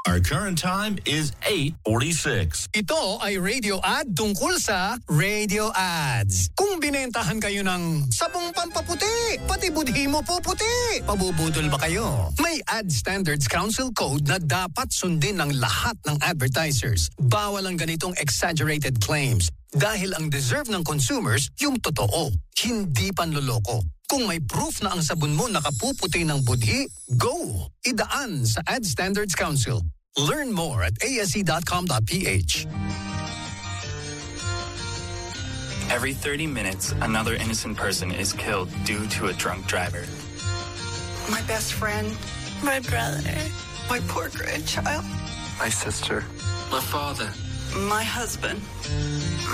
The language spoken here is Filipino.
Our current time is 8:46. Ito ay radio ad tungkol sa radio ads. Kung binentahan kayo ng sabong pampaputi, pati budhi mo po puti, pabubudol ba kayo? May Ad Standards Council Code na dapat sundin ng lahat ng advertisers. Bawal ang ganitong exaggerated claims dahil ang deserve ng consumers yung totoo, hindi panloloko. Kung may proof na ang sabon mo nakapuputi ng budhi, go! Idaan sa Ad Standards Council. Learn more at asc.com.ph. Every 30 minutes, another innocent person is killed due to a drunk driver. My best friend. My brother. My poor grandchild. My sister. My father. My husband.